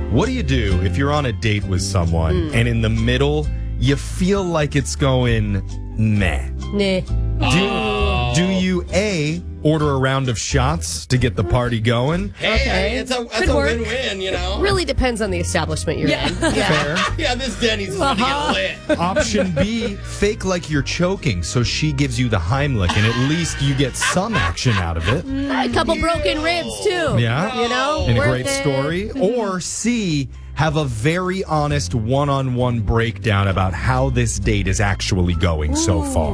What do you do if you're on a date with someone and in the middle you feel like it's going meh? Nah. Do you A, order a round of shots to get the party going? Hey, it's a win-win, you know? Really depends on the establishment you're in. Fair. Yeah, this Denny's is going to get lit. Option B, fake like you're choking so she gives you the Heimlich and at least you get some action out of it. A couple broken ribs, too. Yeah. You know? And a worth great it. story. Or C, have a very honest one-on-one breakdown about how this date is actually going so far.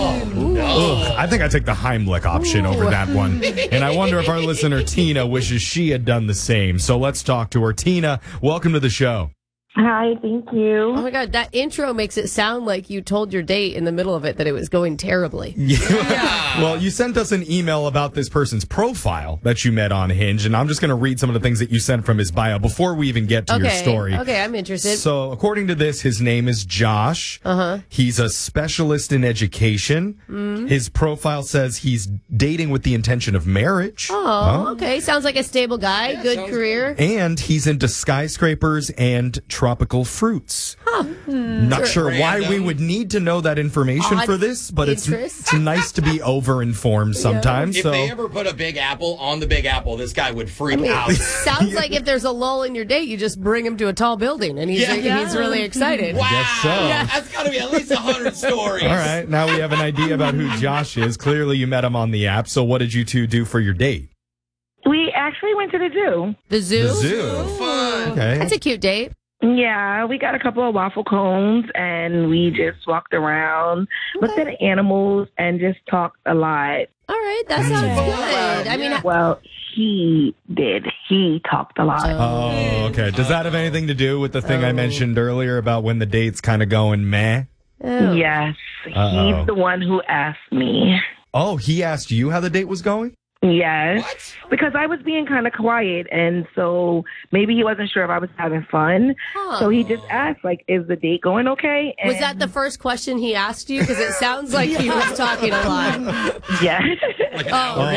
Ugh, I think I take the Heimlich option over that one. And I wonder if our listener Tina wishes she had done the same. So let's talk to her. Tina, welcome to the show. Hi, thank you. Oh, my God. That intro makes it sound like you told your date in the middle of it that it was going terribly. Yeah. Well, you sent us an email about this person's profile that you met on Hinge, and I'm just going to read some of the things that you sent from his bio before we even get to your story. Okay, I'm interested. So, according to this, his name is Josh. He's a specialist in education. His profile says he's dating with the intention of marriage. Oh, okay. Sounds like a stable guy. Good career. And he's into skyscrapers and tropical fruits. Not sure why we would need to know that information Odd for this, but it's nice to be over-informed sometimes. If So they ever put a Big Apple on the Big Apple, this guy would freak out. Sounds like if there's a lull in your date, you just bring him to a tall building, and he's really excited. Wow. guess so. That's got to be at least 100 stories. all right, now we have an idea about who Josh is. Clearly you met him on the app, so what did you two do for your date? We actually went to the zoo. The zoo? The zoo. Fun. Okay. That's a cute date. Yeah, we got a couple of waffle cones and we just walked around, looked at animals, and just talked a lot. All right, that sounds good. I mean, Well, he did. He talked a lot. Oh, okay. Does that have anything to do with the thing I mentioned earlier about when the date's kind of going meh? Yes, he's the one who asked me. Oh, he asked you how the date was going? Yes, because I was being kind of quiet, and so maybe he wasn't sure if I was having fun. So he just asked, like, "Is the date going okay?" And was that the first question he asked you? Because it sounds like he was talking a lot. Yes. Oh,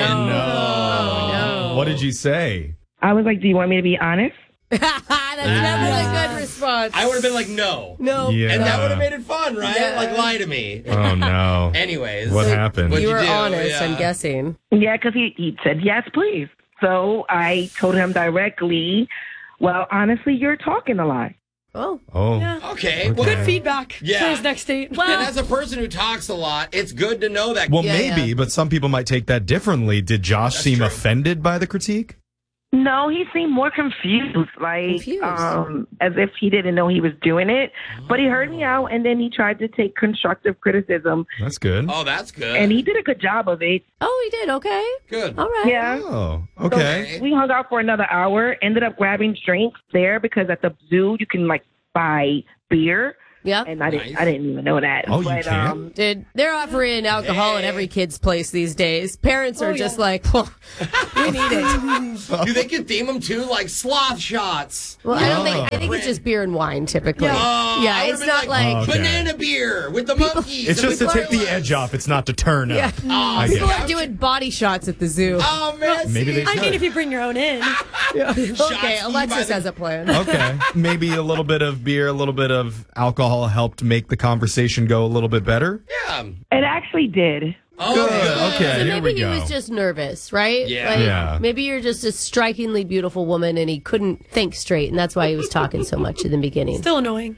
no. What did you say? I was like, "Do you want me to be honest?" That's never a good response. I would have been like, no. No. Yeah. And that would have made it fun, right? Yeah. Like, lie to me. Oh, no. Anyways. What happened? What'd You were do? honest, Yeah. I'm guessing. Yeah, because he said, "Yes, please." So I told him directly, "Well, honestly, you're talking a lot." Oh. Oh. Okay. Well, Good feedback Yeah. for his next date. and as a person who talks a lot, it's good to know that. Well, Yeah, maybe, yeah. but some people might take that differently. Did Josh seem true. offended by the critique? No, he seemed more confused, like Confused. as if he didn't know he was doing it. But he heard me out, and then he tried to take constructive criticism, That's good. Oh, that's good. and he did a good job of it. Oh, he did. Okay. Good. All right. Yeah. Oh, okay. So we hung out for another hour, ended up grabbing drinks there because at the zoo you can like buy beer, Yeah. and I Nice. didn't even know that. Oh, you can? Dude, they're offering alcohol in every kid's place these days. Parents are just like, well, we need it. Do they can theme them too? Like sloth shots. Well, I think it's just beer and wine typically. Oh, Yeah, I it's would've not been like, Oh, okay. banana beer with the monkeys. It's just to take the Fireworks. edge off. It's not to turn yeah. up. I People guess. are doing body shots at the zoo. Oh, man. Maybe they I should. mean, if you bring your own in. Okay, Shots Alexis by has a plan. Okay. Maybe a little bit of beer, a little bit of alcohol helped make the conversation go a little bit better. Yeah. It actually did. Oh, Good. good. Okay, So here maybe we he go. was just nervous, right? Yeah. Like, Yeah. Maybe you're just a strikingly beautiful woman and he couldn't think straight, and that's why he was talking so much in the beginning. Still annoying.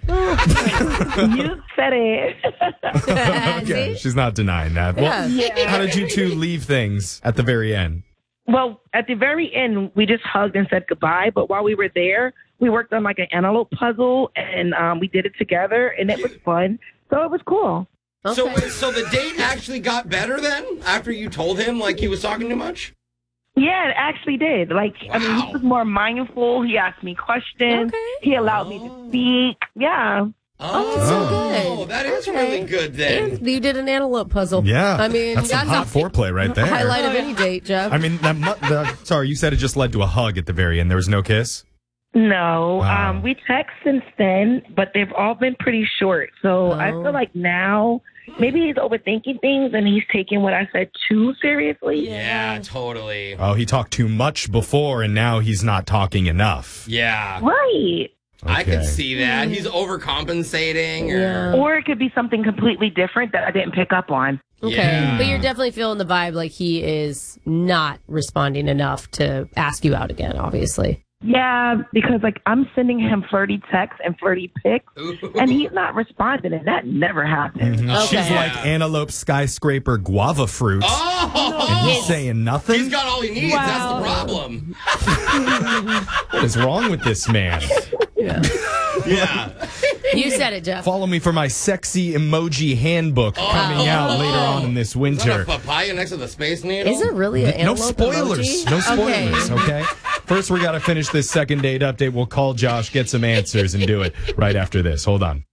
You said it. Okay, See? she's not denying that. Well, how did you two leave things at the very end? Well, at the very end, we just hugged and said goodbye. But while we were there, we worked on like an antelope puzzle, and we did it together, and it was fun. So it was cool. Okay. So the date actually got better then after you told him like he was talking too much? Yeah, it actually did. Like, I mean, Wow. he was more mindful. He asked me questions. Okay. He allowed me to speak. Yeah. Oh, that's so Oh, good. that is Okay. really good then. And you did an antelope puzzle. Yeah. I mean, that's some hot foreplay right there. highlight of any date, Jeff. I mean, sorry, you said it just led to a hug at the very end. There was no kiss? No, Wow. we text since then, but they've all been pretty short. So I feel like now maybe he's overthinking things and he's taking what I said too seriously. Yeah, totally. Oh, he talked too much before, and now he's not talking enough. Yeah. Right. I could Okay. see that. He's overcompensating. Yeah. Or it could be something completely different that I didn't pick up on. Okay. Yeah. But you're definitely feeling the vibe like he is not responding enough to ask you out again, obviously. Yeah, because like I'm sending him flirty texts and flirty pics, and he's not responding, and that never happens. She's Okay. like antelope skyscraper guava fruit. Oh! And he's saying nothing? He's got all he needs. Wow. That's the problem. What is wrong with this man? Yeah. You said it, Jeff. Follow me for my sexy emoji handbook coming out later on in this Is that winter. a papaya next to the Space Needle? Is it really an No antelope spoilers. emoji? No spoilers, okay? First, we got to finish this second date update. We'll call Josh, get some answers, and do it right after this. Hold on.